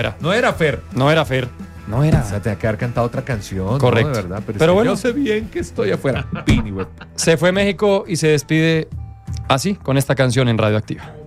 No era Fer. No era Fer. No era. O sea, tenía que haber cantado otra canción. Correcto. ¿no? De verdad. Pero, Pero es que bueno. yo sé bien que estoy afuera. Pini, güey. Se fue México y se despide así, con esta canción en Radioactiva.